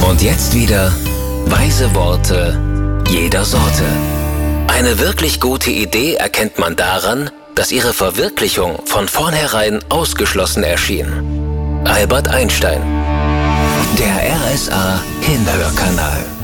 Und jetzt wieder weise Worte jeder Sorte. Eine wirklich gute Idee erkennt man daran, dass ihre Verwirklichung von vornherein ausgeschlossen erschien. Albert Einstein. Der RSA Hinhörkanal.